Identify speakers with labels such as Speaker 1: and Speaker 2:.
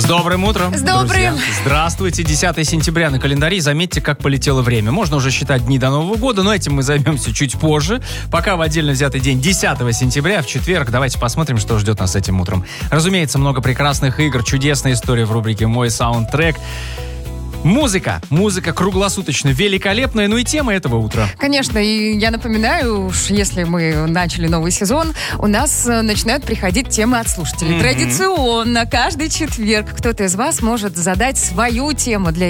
Speaker 1: С добрым утром,
Speaker 2: С добрым.
Speaker 1: друзья. Здравствуйте, 10 сентября на календаре. Заметьте, как полетело время. Можно уже считать дни до Нового года, но этим мы займемся чуть позже. Пока в отдельно взятый день 10 сентября, в четверг. Давайте посмотрим, что ждет нас этим утром. Разумеется, много прекрасных игр, чудесная история в рубрике «Мой саундтрек». Музыка круглосуточно великолепная, ну и тема этого утра.
Speaker 2: Конечно, и я напоминаю, уж если мы начали новый сезон, у нас начинают приходить темы от слушателей. Традиционно каждый четверг кто-то из вас может задать свою тему для